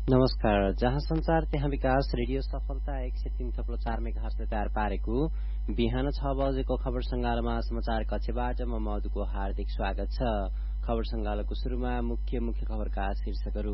नमस्कार। जहाँ संचार त्यहाँ विकास रेडियो सफलता 103.4 मेगाहर्जले तयार पारेको बिहान 6 बजेको खबर संगालोमा समाचार कक्षबाट म मधुको हार्दिक स्वागत छ। खबर संगालोको सुरुमा मुख्य खबरका शीर्षकहरू।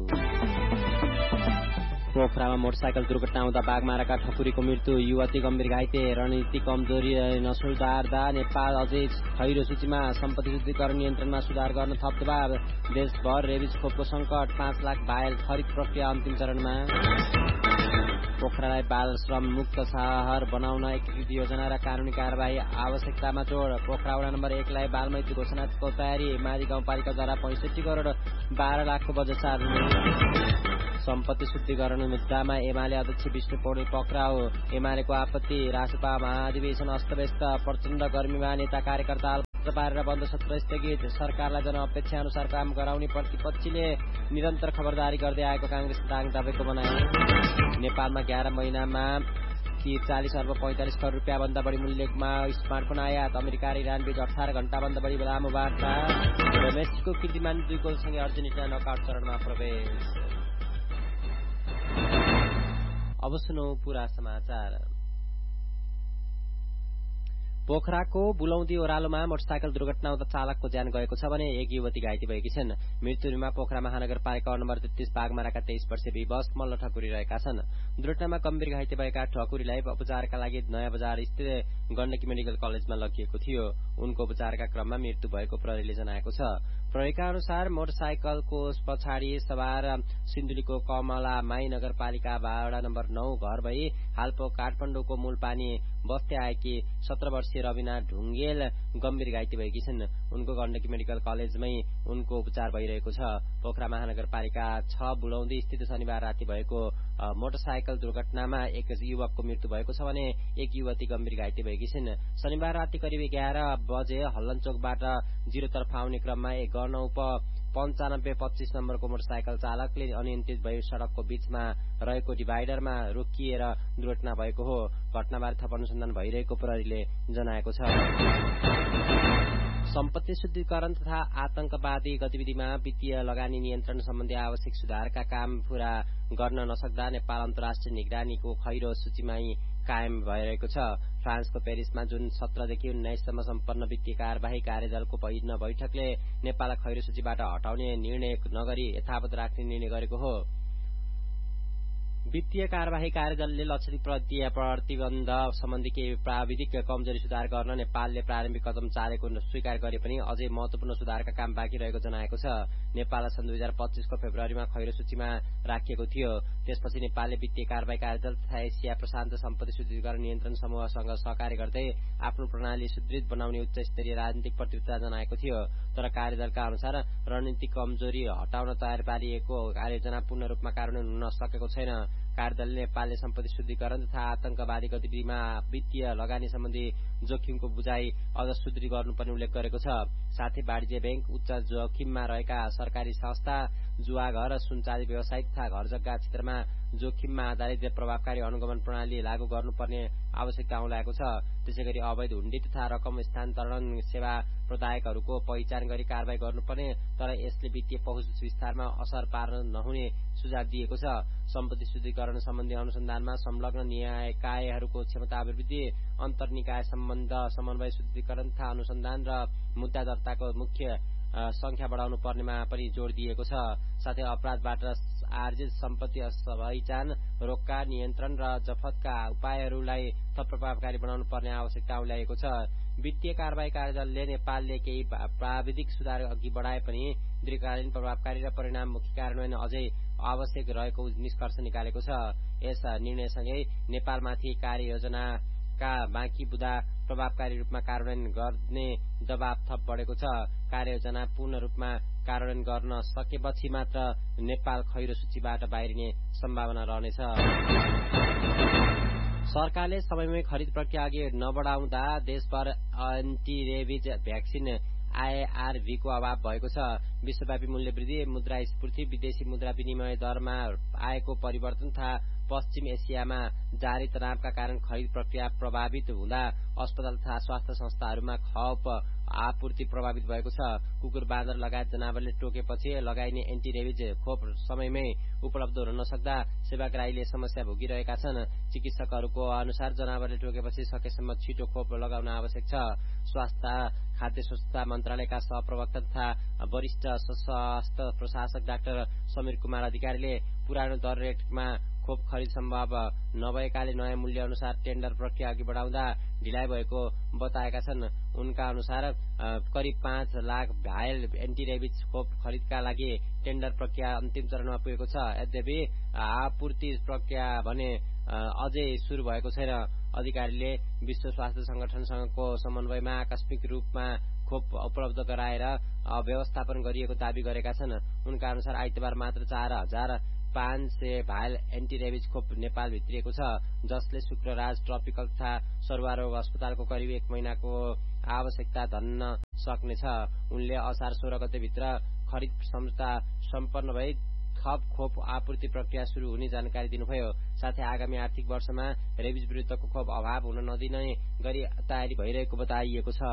पोखरामा मोटरसाइकल दुर्घटना हुँदा बाघमाराका ठकुरीको मृत्यु, युवती गम्भीर घाइते, रणनीति कमजोरी नसुधार्दा नेपाल अझै खैरो सूचीमा, सम्पत्ति शुद्धिकरण नियन्त्रणमा सुधार गर्न थप दबाव, देशभर रेबिज खोपको संकट, 5 लाख भाइल खरिद प्रक्रिया अन्तिम चरणमा, पोखरालाई बाल श्रम मुक्त शहर बनाउन एकीकृत योजना र कानूनी कार्यवाही आवश्यकतामा जोड, पोखरा वडा नम्बर 1 लाई बाल मैत्री घोषणाको तयारी, माझी गाउँपालिकाद्वारा 65 करोड 12 लाखको बजेट सार्वजनिक, सम्पत्ति शुद्धिकरण मुद्दामा एमाले अध्यक्ष विष्णु पौडेल पक्राउ, एमालेको आपत्ति, रासपा महाधिवेशन अस्तव्यस्त, प्रचण्ड गर्मीमा नेता कार्यकर्ता पारेर बन्द सत्र स्थगित, सरकारलाई जनअपेक्षा अनुसार काम गराउने प्रतिपक्षले निरन्तर खबरदारी गर्दै आएको कांग्रेस दाङ दबाईको बनाए, नेपालमा 11 महिनामा 40 अर्ब 45 करोड रुपियाँ भन्दा बढी मूल्यमा स्मार्टफोन आयात, अमेरिका र इरान बीच 18 घण्टा भन्दा बढी लामो वार्ता र मेक्सिको कीर्तिमान 2 गोलसँगै अर्जेन्टिना नकआउट चरणमा प्रवेश। अब सुनौ पूरा समाचार। पोखराको बुलौदी ओह्रालोमा मोटरसाइकल दुर्घटना हुँदा चालकको ज्यान गएको छ भने एक युवती घाइते भएकी छन्। मृत्युमा पोखरा महानगरपालिका नम्बर 33 बागमाराका 23 वर्षीय विवश मल्ल ठकुरी रहेका छन्। दुर्घटनामा गम्भीर घाइते भएका ठकुरीलाई उपचारका लागि नयाँ बजार स्थित गण्डकी मेडिकल कलेजमा लगिएको थियो। उनको उपचारका क्रममा मृत्यु भएको प्रहरीले जनाएको छ। प्रहरीका अनुसार मोटरसाइकलको पछाडि सवार सिन्धुलीको कमला माई नगरपालिका वडा नम्बर 9 घर भई हालपो काठमाडौँको मूलपानी बस्दै आएकी 17 वर्षीय रविना ढुङ्गेल गम्भीर घाइते भएकी छन्। उनको गण्डकी मेडिकल कलेजमै उनको उपचार भइरहेको छ। पोखरा महानगरपालिका 6 बुलौदी स्थित शनिबार राति भएको मोटरसाइकल दुर्घटनामा एक युवकको मृत्यु भएको छ भने एक युवती गम्भीर घाइते भएकी छिन्। शनिबार राति करिब 11 बजे हल्लनचोकबाट जिरोतर्फ आउने क्रममा 9525 नम्बरको मोटरसाइकल चालकले अनियन्त्रित भई सड़कको बीचमा रहेको डिभाइडरमा रोकिएर दुर्घटना भएको हो। घटनाबारे थप अनुसन्धान भइरहेको प्रहरीले जनाएको छ। सम्पत्ति शुद्धिकरण तथा आतंकवादी गतिविधिमा वित्तीय लगानी नियन्त्रण सम्बन्धी आवश्यक सुधारका काम पूरा गर्न नसक्दा नेपाल अन्तर्राष्ट्रिय निगरानीको खैरो सूचीमै कायम भइरहेको छ। फ्रान्सको पेरिसमा जुन 17 देखि 19 सम्म सम्पन्न वित्तीय कार्यवाही कार्यदलको पहिलो बैठकले नेपाललाई खैरो सूचीबाट हटाउने निर्णय नगरी यथावत राख्ने निर्णय गरेको हो। वित्तीय कार्यवाही कार्यदलले लक्षित वित्तीय प्रतिबन्ध सम्बन्धी केही प्राविधिक कमजोरी सुधार गर्न नेपालले प्रारम्भिक कदम चालेको स्वीकार गरे पनि अझै महत्वपूर्ण सुधारका काम बाँकी रहेको जनाएको छ। नेपाललाई सन् 2025 को फेब्रुअरीमा खैरो सूचीमा राखिएको थियो। त्यसपछि नेपालले वित्तीय कार्यवाही कार्यदल तथा एसिया प्रशान्त सम्पत्ति शुद्धिकरण नियन्त्रण समूहसँग सहकार्य गर्दै आफ्नो प्रणाली सुदृढ बनाउने उच्च स्तरीय राजनीतिक प्रतिबद्धता जनाएको थियो। तर कार्यदलका अनुसार रणनीतिक कमजोरी हटाउन तयार पारिएको कार्ययोजना पूर्ण रूपमा कार्यान्वयन हुन सकेको छैन। कार्यदलले नेपालले सम्पत्ति शुद्धिकरण तथा आतंकवादी गतिविधिमा वित्तीय लगानी सम्बन्धी जोखिमको बुझाइ अझ सुदृढ गर्नुपर्ने उल्लेख गरेको छ। साथै वाणिज्य बैंक, उच्च जोखिममा रहेका सरकारी संस्था, जुवाघर, सुनचाँदी व्यवसाय तथा घर जग्गा क्षेत्रमा जोखिममा आधारित प्रभावकारी अनुगमन प्रणाली लागू गर्नुपर्ने आवश्यकता औँल्याएको छ। त्यसैगरी अवैध हुण्डी तथा रकम स्थानान्तरण सेवा प्रदायकहरूको पहिचान गरी कारवाही गर्नुपर्ने, तर यसले वित्तीय पहुँच विस्तारमा असर पार्न नहुने सुझाव दिएको छ। सम्पत्ति शुद्धिकरण सम्बन्धी अनुसन्धानमा संलग्न निकायहरूको क्षमता अभिवृद्धि, अन्तर्निकाय सम्बन्ध समन्वय, शुद्धिकरण तथा अनुसन्धान र मुद्दा दर्ताको मुख्य संख्या बढाउनु पर्नेमा पनि जोड़ दिएको छ। साथै अपराधबाट आर्जित सम्पत्ति पहिचान, रोक्का, नियन्त्रण र जफतका उपायहरूलाई थप प्रभावकारी बनाउनु पर्ने आवश्यकता औँल्याएको छ। वित्तीय कार्यवाही कार्यदलले नेपालले केही प्राविधिक सुधार अघि बढाए पनि दीर्घकालीन प्रभावकारी र परिणाममुखी कार्यान्वयन अझै आवश्यक रहेको निष्कर्ष निकालेको छ। यस निर्णयसँगै नेपालमाथि कार्ययोजनाका बाँकी बुँदा प्रभावकारी रूपमा कार्यान्वयन गर्ने दबाव थप बढेको छ। कार्ययोजना पूर्ण रूपमा कार्यान्वयन गर्न सकेपछि मात्र नेपाल खैरो सूचीबाट बाहिरिने सम्भावना रहनेछ। सरकारले समयमै खरिद प्रक्रिया अघि नबढाउँदा देशभर एन्टी रेबिज भ्याक्सिन आरभीको अभाव भएको छ। विश्वव्यापी मूल्य वृद्धि, मुद्रास्फीति, विदेशी मुद्रा विनिमय दरमा आएको परिवर्तन तथा पश्चिम एसियामा जारी तनावका कारण खरिद प्रक्रिया प्रभावित हुँदा अस्पताल तथा स्वास्थ्य संस्थाहरूमा खप आपूर्ति प्रभावित भएको छ। कुकुर, बाँदर लगायत जनावरले टोकेपछि लगाइने एन्टिरेबिज खोप समयमै उपलब्ध हुन नसक्दा सेवाग्राहीले समस्या भोगिरहेका छन्। चिकित्सकहरूको अनुसार जनावरले टोकेपछि सकेसम्म छिटो खोप लगाउन आवश्यक छ। स्वास्थ्य खाद्य स्वच्छता मन्त्रालयका सहप्रवक्ता तथा वरिष्ठ स्वास्थ्य प्रशासक डाक्टर समीर कुमार अधिकारीले पुरानो दर रेटमा खोप खरिद सम्भव नभएकाले नयाँ मूल्य अनुसार टेन्डर प्रक्रिया अघि बढाउँदा ढिलाइ भएको बताएका छन्। उनका अनुसार करिब 5 लाख भायल एन्टिरेबिज खोप खरिदका लागि टेन्डर प्रक्रिया अन्तिम चरणमा पुगेको छ। यद्यपि आपूर्ति प्रक्रिया भने अझै सुरु भएको छैन। अधिकारीले विश्व स्वास्थ्य संगठनसँगको समन्वयमा आकस्मिक रूपमा खोप उपलब्ध गराएर व्यवस्थापन गरिएको दावी गरेका छन्। उनका अनुसार आइतबार मात्र 4,500 भायल एन्टिरेबिज खोप नेपाल भित्रिएको छ, जसले शुक्रराज ट्रपिकल तथा सरुवा रोग अस्पतालको करिब 1 महिनाको आवश्यकता धन्न सक्नेछ। उनले असार 16 गतेभित्र खरिद सम्झौता सम्पन्न भई थप खोप आपूर्ति प्रक्रिया शुरू हुने जानकारी दिनुभयो। साथै आगामी आर्थिक वर्षमा रेबिज विरुद्धको खोप अभाव हुन नदिने गरी तयारी भइरहेको बताइएको छ।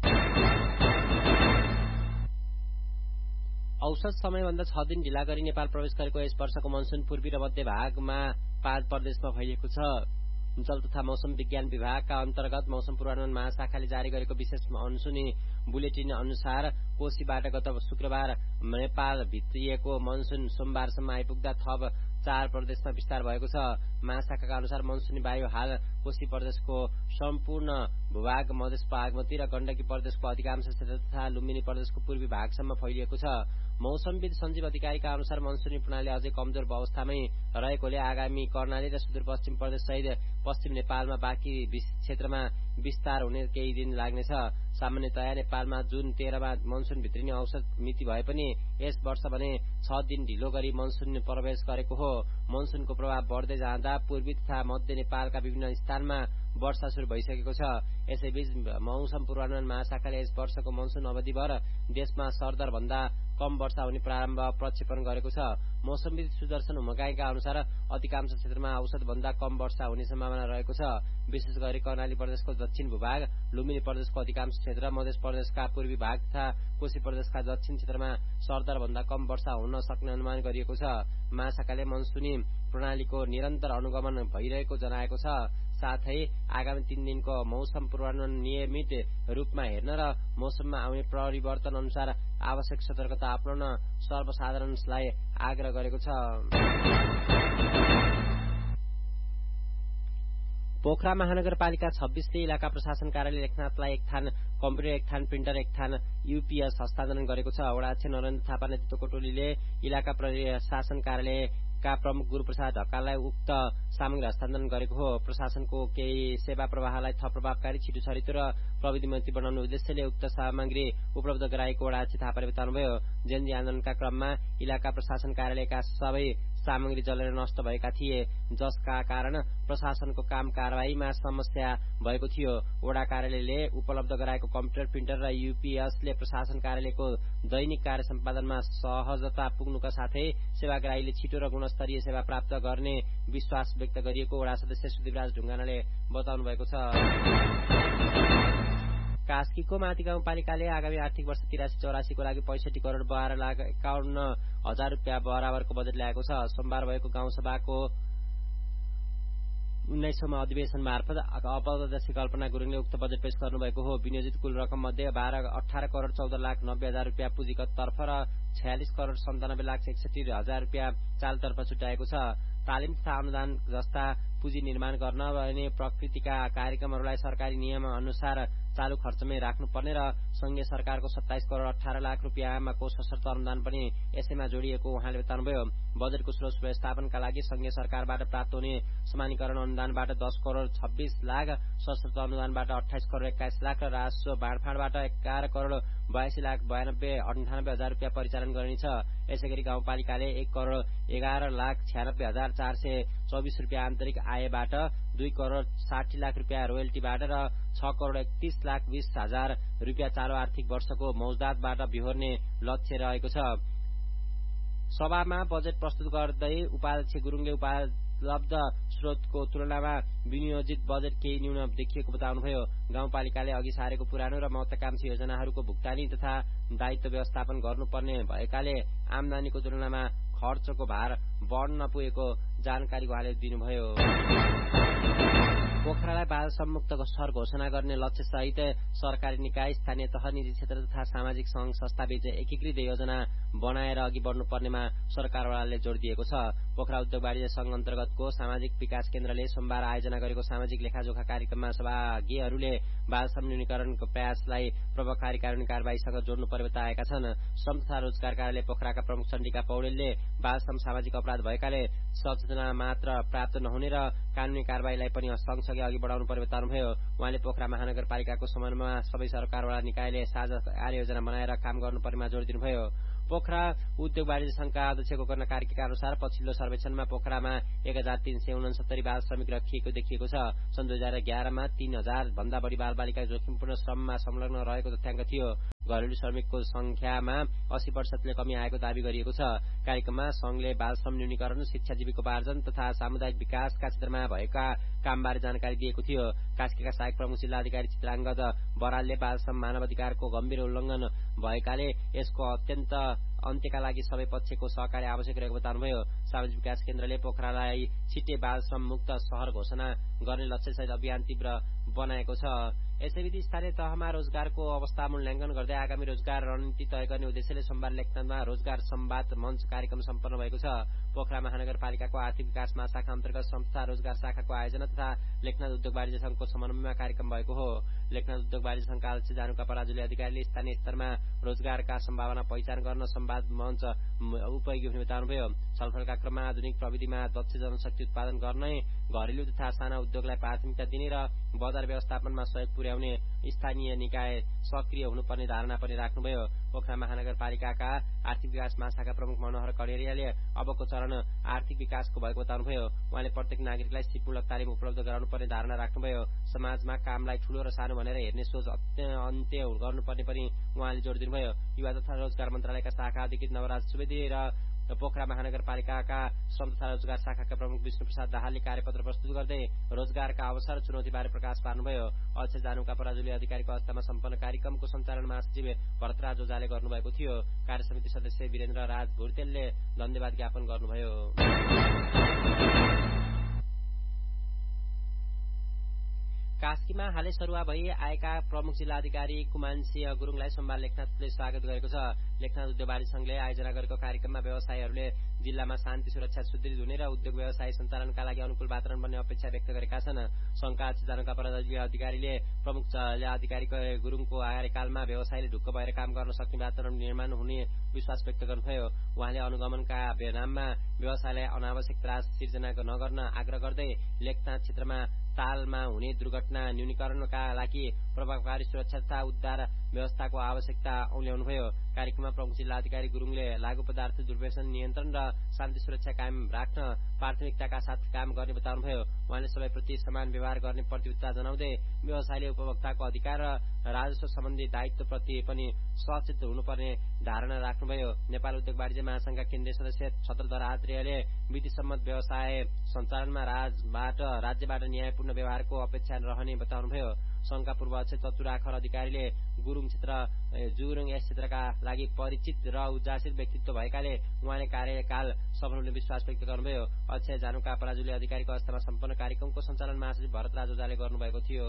औसत समयभन्दा 6 दिन ढिला गरी नेपाल प्रवेश गरेको यस वर्षको मनसुन पूर्वी र मध्य भागमा 5 प्रदेशमा फैलिएको छ। जल तथा मौसम विज्ञान विभागका अन्तर्गत मौसम पूर्वानुमान महाशाखाले जारी गरेको विशेष मनसुनी बुलेटिन अनुसार कोशीबाट गत शुक्रबार नेपाल भित्रिएको मनसुन सोमबारसम्म आइपुग्दा थप 4 प्रदेशमा विस्तार भएको छ। महाशाखाका अनुसार मनसुनी वायु हाल कोशी प्रदेशको सम्पूर्ण भूभाग, मधेस बागमती र गण्डकी प्रदेशको अधिकांश क्षेत्र तथा लुम्बिनी प्रदेशको पूर्वी भागसम्म फैलिएको छ। मौसमविद सञ्जीव अधिकारीका अनुसार मनसुनी प्रणाली अझै कमजोर अवस्थामै रहेकोले आगामी कर्णाली र सुदूरपश्चिम प्रदेश सहित पश्चिम नेपालमा बाँकी क्षेत्रमा विस्तार हुने केही दिन लाग्नेछ। सामान्यतया नेपालमा जुन 13 मा मनसुन भित्रिने औसत मिति भए पनि यस वर्ष भने 6 दिन ढिलो गरी मनसुन प्रवेश गरेको हो। मनसुनको प्रभाव बढ्दै जाँदा पूर्वी तथा मध्य नेपालका विभिन्न स्थानमा वर्षा सुरु भइसकेको छ। यसैबीच मौसम पूर्वानुमान महाशाखाले यस वर्षको मनसुन अवधिभर देशमा सरदर भन्दा कम वर्षा हुने प्रारम्भ प्रक्षेपण गरेको छ। मौसमविद सुदर्शन हुमगाईका अनुसार अधिकांश क्षेत्रमा औसत भन्दा कम वर्षा हुने सम्भावना रहेको छ। विशेष गरी कर्णाली प्रदेशको दक्षिण भूभाग, लुम्बिनी प्रदेशको अधिकांश क्षेत्र, मध्य प्रदेशका पूर्वी भाग तथा कोशी प्रदेशका दक्षिण क्षेत्रमा सरदर भन्दा कम वर्षा हुन सक्ने अनुमान गरिएको छ। महाशाखाले मनसुनी प्रणालीको निरन्तर अनुगमन भइरहेको जनाएको छ। साथै आगामी 3 दिनको मौसम पूर्वानुमान नियमित रूपमा हेर्न र मौसममा आउने परिवर्तन अनुसार आवश्यक सतर्कता अपनाउन सर्वसाधारणलाई आग्रह गरेको छ। पोखरा महानगरपालिका 26 ले इलाका प्रशासन कार्यालय लेखनाथलाई 1 थान कम्प्युटर, 1 थान प्रिन्टर, 1 थान युपीएस हस्तान्तरण गरेको छ। वडाध्यक्ष नरेन्द्र थापा नेतृत्वको टोलीले इलाका प्रशासन कार्यालयका प्रमुख गुरूप्रसाद ढकाललाई उक्त सामग्री हस्तान्तरण गरेको हो। प्रशासनको केही सेवा प्रवाहलाई थप प्रभावकारी, छिटो छरितो र प्रविधिमन्त्री बनाउने उद्देश्यले उक्त सामग्री उपलब्ध गराएको वडाध्यक्ष थापाले बताउनुभयो। जेनजी आन्दोलनका क्रममा इलाका प्रशासन कार्यालयका सबै सामग्री जलेर नष्ट भएका थिए, जसका कारण प्रशासनको काम कारबाहीमा समस्या भएको थियो। वडा कार्यालयले उपलब्ध गराएको कम्प्युटर, प्रिन्टर र युपीएसले प्रशासन कार्यालयको दैनिक कार्य सम्पादनमा सहजता पुग्नुका साथै सेवाग्राहीले छिटो र गुणस्तरीय सेवा प्राप्त गर्ने विश्वास व्यक्त गरिएको वडा सदस्य सुदीपराज ढुङ्गानाले बताउनु भएको छ। कास्कीको माथि गाउँपालिकाले आगामी आर्थिक वर्ष 83-84 को लागि 65 करोड 12,51,000 रुपियाँ बराबरको बजेट ल्याएको छ। सोमबार भएको गाउँसभाको 19औं अधिवेशन मार्फत अध्यक्ष कल्पना गुरुङले उक्त बजेट पेश गर्नुभएको हो। विनियोजित कुल रकम मध्ये 18 करोड 14,90,000 रुपियाँ पुँजीगत तर्फ र 46 करोड 97,61,000 रुपियाँ चालतर्फ छुट्याएको छ। तालिम तथा अनुदान जस्ता पुँजी निर्माण गर्न भने प्रकृतिका कार्यक्रमहरूलाई सरकारी नियम अनुसार चालू खर्चमै राख्नुपर्ने र संघीय सरकारको 27 करोड 18 लाख रुपियाँको सशर्त अनुदान पनि यसैमा जोडिएको उहाँले बताउनुभयो। बजेटको स्रोत व्यवस्थापनका लागि संघीय सरकारबाट प्राप्त हुने समानीकरण अनुदानबाट 10 करोड 26 लाख, सशर्त अनुदानबाट 28 करोड 21 लाख र राजस्व बाँडफाँडबाट 11 करोड 82,92,98,000 रुपियाँ परिचालन गरिनेछ। यसैगरी गाउँपालिकाले 1 करोड 11,96,424 रुपियाँ आन्तरिक आयबाट, 2 करोड 60 लाख रुपियाँ रोयल्टीबाट र 6 करोड 31,20,000 रुपियाँ चालू आर्थिक वर्षको मौजदातबाट बिहोर्ने लक्ष्य रहेको छ। सभामा बजेट प्रस्तुत गर्दै उपाध्यक्ष गुरुङले उपलब्ध स्रोतको तुलनामा विनियोजित बजेट केही न्यून देखिएको बताउनुभयो। गाउँपालिकाले अघि सारेको पुरानो र महत्वाकांक्षी योजनाहरूको भुक्तानी तथा दायित्व व्यवस्थापन गर्नुपर्ने भएकाले आमदानीको तुलनामा खर्चको भार बढ्न नपुगेको जानकारी उहाँले दिनुभयो। पोखरालाई बाल सम्मुक्त शहर घोषणा गर्ने लक्ष्यसहित सरकारी निकाय, स्थानीय तह, निजी क्षेत्र तथा सामाजिक संघ संस्थाबीच एकीकृत योजना बनाएर अघि बढ्नुपर्नेमा सरकारवालाले जोड़ दिएको छ। पोखरा उद्योग वाणिज्य संघ अन्तर्गतको सामाजिक विकास केन्द्रले सोमबार आयोजना गरेको सामाजिक लेखाजोखा कार्यक्रममा सहभागीहरूले बाल श्रम न्यूनीकरणको प्रयासलाई प्रभावकारी कानूनी कार्यवाहीसँग जोड्नु पर्ने बताएका छन्। श्रम तथा रोजगार कार्यालय पोखराका प्रमुख चण्डिका पौडेलले बाल श्रम सामाजिक अपराध भएकाले सचेतना मात्र प्राप्त नहुने र कानूनी कार्यवाहीलाई पनि सँगसँगै अघि बढाउनु पर्ने बताउनुभयो। उहाँले पोखरा महानगरपालिकाको समन्वयमा सबै सरकारवाला निकायले साझा कार्ययोजना बनाएर काम गर्नुपर्नेमा जोड़ दिनुभयो। पोखरा उद्योग वाणिज्य संघका अध्यक्ष गोकर्ण कार्कीका अनुसार पछिल्लो सर्वेक्षणमा पोखरामा 1369 बाल श्रमिक राखिएको देखिएको छ। सन् 2011मा 3000 भन्दा बढी बालबालिका जोखिमपूर्ण श्रममा संलग्न रहेको तथ्याङ्क थियो। घरेलु श्रमिकको संख्यामा 80% कमी आएको दावी गरिएको छ। कार्यक्रममा संघले बाल श्रम न्यूनीकरण, शिक्षा जीविकोपार्जन तथा सामुदायिक विकासका क्षेत्रमा भएका कामबारे जानकारी दिएको थियो। कास्कीका सहायक प्रमुख जिल्ला अधिकारी चित्राङ्गद बरालले बाल श्रम मानव अधिकारको गम्भीर उल्लंघन भएकाले यसको अन्त्यका लागि सबै पक्षको सहकार्य आवश्यक रहेको बताउनुभयो। सामाजिक विकास केन्द्रले पोखरालाई छिट्टै बाल श्रम मुक्त शहर घोषणा गर्ने लक्ष्यसहित अभियान तीव्र बनाएको छ। यसैबीच स्थानीय तहमा रोजगारको अवस्था मूल्याङ्कन गर्दै आगामी रोजगार रणनीति तय गर्ने उद्देश्यले सोमबार लेखनाथमा रोजगार संवाद मञ्च कार्यक्रम सम्पन्न भएको छ। पोखरा महानगरपालिकाको आर्थिक विकास महाशाखा अन्तर्गत संस्था रोजगार शाखाको आयोजना तथा लेखनाथ उद्योग वाणिज्य संघको समन्वयमा कार्यक्रम भएको हो। लेखनाथ उद्योग वाणिज्य संघका अध्यक्ष जानुका पराजुली अधिकारीले स्थानीय स्तरमा रोजगारका सम्भावना पहिचान गर्न संवाद मञ्च उपयोगी हुने बताउनुभयो। छलफलका क्रममा आधुनिक प्रविधिमा दक्ष जनशक्ति उत्पादन गर्ने, घरेलु तथा साना उद्योगलाई प्राथमिकता दिने र बजार व्यवस्थापनमा सहयोग पुर्याउने स्थानीय निकाय सक्रिय हुनुपर्ने धारणा पनि राख्नुभयो। पोखरा महानगरपालिकाका आर्थिक विकास महाशाखा प्रमुख मनोहर कडेरियाले अबको चरण आर्थिक विकासको भएको बताउनुभयो। उहाँले प्रत्येक नागरिकलाई सिपमूलक तालिम उपलब्ध गराउनुपर्ने धारणा राख्नुभयो। समाजमा कामलाई ठूलो र सानो भनेर हेर्ने सोच अन्त्य गर्नुपर्ने पनि उहाँले जोड़ दिनुभयो। युवा तथा रोजगार मन्त्रालयका शाखा अधिकृत नवराज सुवेदी र पोखरा महानगरपालिकाका श्रम तथा रोजगार शाखाका प्रमुख विष्णु प्रसाद दाहालले कार्यपत्र प्रस्तुत गर्दै रोजगारका अवसर चुनौतीबारे प्रकाश पार्नुभयो। अध्यक्ष जानुका पराजुली अधिकारीको अवस्थामा सम्पन्न कार्यक्रमको सञ्चालन महासचिव भरतराज ओझाले गर्नुभएको थियो। कार्यसमिति सदस्य वीरेन्द्र राज भुर्तेलले धन्यवाद ज्ञापन गर्नुभयो। कास्कीमा हालै सरुवा भई आएका प्रमुख जिल्ला अधिकारी कुमानसिंह गुरुङलाई सोमबार लेखनाथले स्वागत गरेको छ। लेखनाथ उद्योग वाणिज्य संघले आयोजना गरेको कार्यक्रममा व्यवसायीहरूले जिल्लामा शान्ति सुरक्षा सुदृढ हुने र उद्योग व्यवसाय सञ्चालनका लागि अनुकूल वातावरण बन्ने अपेक्षा व्यक्त गरेका छन्। संघका अध्यक्ष जानुका पराजुली अधिकारीले प्रमुख जिल्ला अधिकारी गुरुङको कार्यकालमा व्यवसायले ढुक्क भएर काम गर्न सक्ने वातावरण निर्माण हुने विश्वास व्यक्त गर्नुभयो। उहाँले अनुगमनका नाममा व्यवसायलाई अनावश्यक त्रास सिर्जना नगर्न आग्रह गर्दै लेखनाथ क्षेत्रमा तालमा हुने दुर्घटना न्यूनीकरणका लागि प्रभावकारी सुरक्षा तथा उद्धार व्यवस्थाको आवश्यकता औल्याउनुभयो। कार्यक्रममा प्रमुख जिल्ला अधिकारी गुरुङले लागू पदार्थ दुर्व्यसन नियन्त्रण र शान्ति सुरक्षा कायम राख्न प्राथमिकताका साथ काम गर्ने बताउनुभयो। उहाँले सबैप्रति समान व्यवहार गर्ने प्रतिबद्धता जनाउँदै व्यवसायले उपभोक्ताको अधिकार र राजस्व सम्बन्धी दायित्वप्रति पनि सचेत हुनुपर्ने धारणा राख्नुभयो। नेपाल उद्योग वाणिज्य महासंघका केन्द्रीय सदस्य छत्रधर आत्रेयले विधिसम्मत व्यवसाय सञ्चालनमा राज्यबाट न्यायपूर्ण व्यवहारको अपेक्षा रहने बताउनुभयो। संघका पूर्व अध्यक्ष चतुराखर अधिकारीले जुरुङ यस क्षेत्रका लागि परिचित र उदासीन व्यक्तित्व भएकाले उहाँले कार्यकाल सफल हुने विश्वास व्यक्त गर्नुभयो। अध्यक्ष जानुका पराजुली अधिकारीको अवस्थामा सम्पन्न कार्यक्रमको सञ्चालन महासचिव भरतराज ओझाले गर्नुभएको थियो।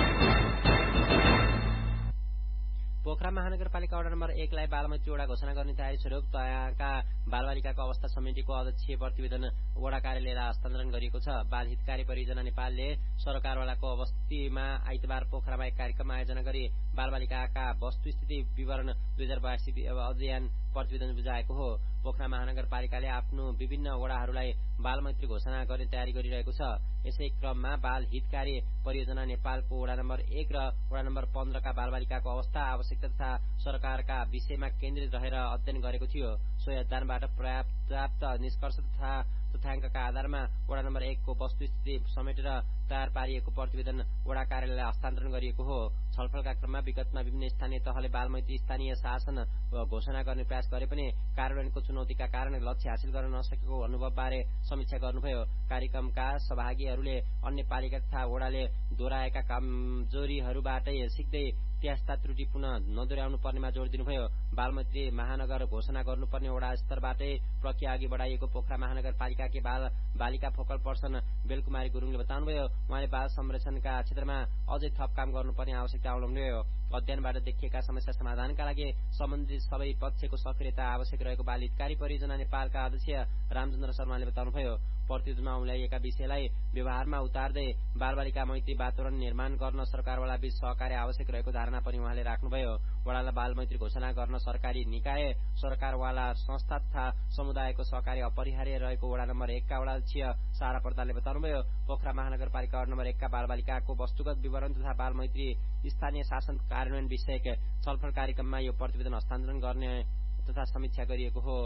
पोखरा महानगरपालिका वडा नम्बर 1 लाई बालमैत्री वडा घोषणा गर्ने तयारी स्वरूप त्यहाँका बालबालिकाको अवस्था समितिको अध्यक्षीय प्रतिवेदन वडा कार्यालयलाई हस्तान्तरण गरिएको छ। बाल हितकारी परियोजना नेपालले सरकारवालाको अवस्थीमा आइतबार पोखरामा एक कार्यक्रम आयोजना गरी बालबालिकाका वस्तुस्थिति विवरण 2082 अध्ययन प्रतिवेदन बुझाएको हो। पोखरा महानगरपालिकाले आफ्नो विभिन्न वडाहरूलाई बालमैत्री घोषणा गर्ने तयारी गरिरहेको छ। यसै क्रममा बाल हितकारी परियोजना नेपालको वडा नम्बर 1 र वडा नम्बर 15 का बालबालिकाको अवस्था, आवश्यकता तथा सरकारका विषयमा केन्द्रित रहेर अध्ययन गरेको थियो। सोही अध्ययनबाट प्राप्त निष्कर्ष तथा तथ्याङ्कका आधारमा वडा नम्बर 1 को वस्तुस्थिति समेटेर तयार पारिएको प्रतिवेदन वडा कार्यालयलाई हस्तान्तरण गरिएको हो। छलफलका क्रममा विगतमा विभिन्न स्थानीय तहले बालमैत्री स्थानीय शासन घोषणा गर्ने प्रयास गरे पनि कार्यान्वयनको चुनौतीका कारण लक्ष्य हासिल गर्न नसकेको अनुभवबारे समीक्षा गर्नुभयो। कार्यक्रमका सहभागीहरूले अन्य पालिका तथा वडाले दोहोऱ्याएका कमजोरीहरूबाटै सिक्दै त्यस्ता त्रुटि पुनः नदोहोर्याउनु पर्नेमा जोड़ दिनुभयो। बालमैत्री महानगर घोषणा गर्नुपर्ने वडा स्तरबाटै प्रक्रिया अघि बढाइएको पोखरा महानगरपालिकाकी बाल बालिका फोकल पर्सन बेलकुमारी गुरुङले बताउनुभयो। उहाँले बाल संरक्षणका क्षेत्रमा अझै थप काम गर्नुपर्ने आवश्यकता अवलम्बनुभयो। अध्ययनबाट देखिएका समस्या समाधानका लागि सम्बन्धित सबै पक्षको सक्रियता आवश्यक रहेको बाल हितकारी परियोजना नेपालका अध्यक्ष रामचन्द्र शर्माले बताउनुभयो। प्रतिवेदनमा उम्ल्याइएका विषयलाई व्यवहारमा उतार्दै बालबालिका मैत्री वातावरण निर्माण गर्न सरकारवाला बीच सहकार्य आवश्यक रहेको धारणा पनि उहाँले राख्नुभयो। वडालाई बाल मैत्री घोषणा गर्न सरकारी निकाय, सरकारवाला संस्था तथा समुदायको सहकार्य अपरिहार्य रहेको वडा नम्बर 1 का वडाध्यक्ष सारा प्रधानले बताउनुभयो। पोखरा महानगरपालिका वडा नम्बर 1 का बालबालिकाको वस्तुगत विवरण तथा बाल मैत्री स्थानीय शासन कार्यान्वयन विषयक छलफल कार्यक्रममा यो प्रतिवेदन हस्तान्तरण गर्ने तथा समीक्षा गरिएको हो।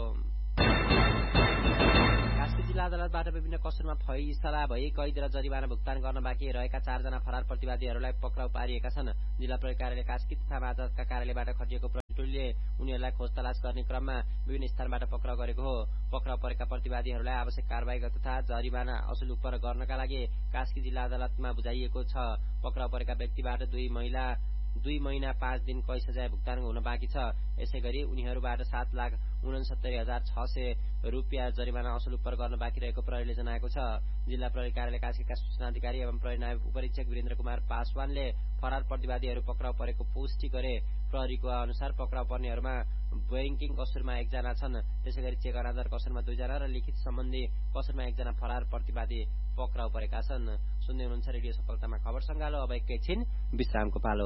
कास्की जिल्ला अदालतबाट विभिन्न कसुरमा फैसला भई कैद र जरिवाना भुक्तान गर्न बाँकी रहेका 4 जना फरार प्रतिवादीहरूलाई पक्राउ पारिएका छन्। जिल्ला प्रहरी कार्यालय कास्की तथा मातहतका कार्यालयबाट खटिएको प्रहरी टोलीले उनीहरूलाई खोज तलास गर्ने क्रममा विभिन्न स्थानबाट पक्राउ गरेको हो। पक्राउ परेका प्रतिवादीहरूलाई आवश्यक कारबाही तथा जरिवाना असुल गर्नका लागि कास्की जिल्ला अदालतमा बुझाइएको छ। पक्राउ परेका व्यक्तिबाट 2 महिना 5 दिन कैद सजाय भुक्तान हुन बाँकी छ। यसैगरी उनीहरूबाट 7,69,600 रुपियाँ जरिवाना असुल गर्न बाँकी रहेको प्रहरीले जनाएको छ। जिल्ला प्रहरी कार्यालय कास्कीका सूचना अधिकारी एवं प्रहरी नायब उपरीक्षक वीरेन्द्र कुमार पासवानले फरार प्रतिवादीहरू पक्राउ परेको पुष्टि गरे। प्रहरीको अनुसार पक्राउ पर्नेहरूमा बैंकिङ कसुरमा 1 जना छन्। त्यसैगरी चेक अनादर कसुरमा 2 जना र लिखित सम्बन्धी कसुरमा 1 जना फरार प्रतिवादी पक्राउ परेका छन्। सुन्दै हुनुहुन्छ रेडियो सफलतामा खबर संगालो। अब एकैछिन विश्रामको पालो।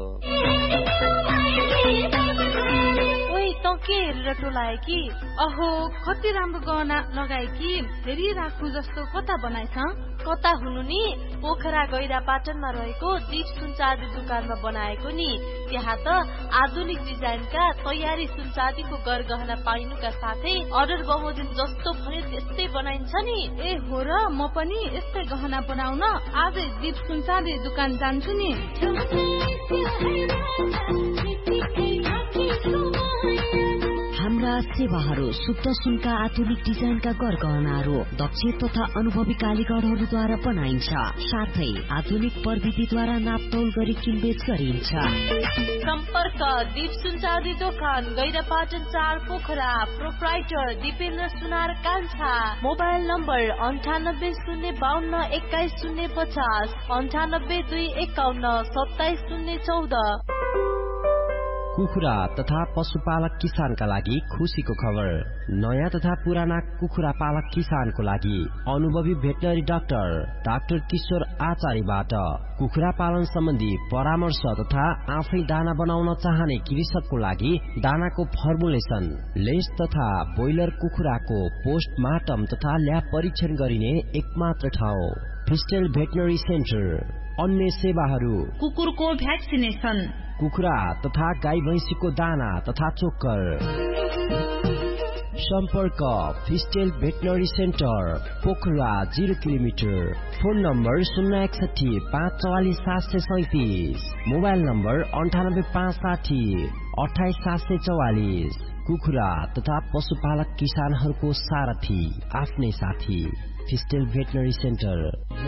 ओइ त के हेरेर टोलाए कि? अहो कति राम्रो गहना लगाए कि, फेरि राखु जस्तो कता बनाइछ? कता हुनु नि, पोखरा गैरा पाटनमा रहेको दीप सुनचाँदी दुकानमा बनाएको नि। त्यहाँ त आधुनिक डिजाइनका तयारी सुनचाँदीको गरगहना पाइनुका साथै अर्डर बमोजिम जस्तो भने त्यस्तै बनाइन्छ नि। ए हो र, म पनि यस्तै गहना बनाउन आजै दीप सुनचाँदी दुकान जान्छु नि। हाम्रा सेवाहरू शुद्ध सुनका आधुनिक डिजाइनका गरगहनाहरू दक्ष तथा अनुभवी कारीगरहरूद्वारा बनाइन्छ। साथै आधुनिक प्रविधिद्वारा नापतोल गरी किनबेच गरिन्छ। सम्पर्क दीप सुनचाँदी दोकान गैरापाटन 4 पोखरा। प्रोप्राइटर दिपेन्द्र सुनार कान्छा। Mobile number 980252 21050 9821577014। कुखुरा तथा पशुपालक किसानका लागि खुशीको खबर। नयाँ तथा पुराना कुखुरा पालक किसानको लागि अनुभवी भेटनरी डाक्टर किशोर आचार्यबाट कुखुरा पालन सम्बन्धी परामर्श तथा आफै दाना बनाउन चाहने कृषकको लागि दानाको फर्मुलेसन, लेस तथा ब्रोइलर कुखुराको पोस्टमार्टम तथा ल्याब परीक्षण गरिने एकमात्र ठाउँ फिस्टेल भेटनरी सेन्टर। अन्य सेवाहरू कुकुरको भ्याक्सिनेसन, कुखुरा तथा गाई भैँसीको दाना तथा चोक्कर। सम्पर्क फिस्टेल veterinary centre Pokhara 0 kilometre. Phone number 061 544 737। Mobile number 98 560 28 744। कुखुरा तथा पशुपालक किसानहरूको सारथी, आफ्नै साथी फिस्टेल भेटनरी सेन्टर।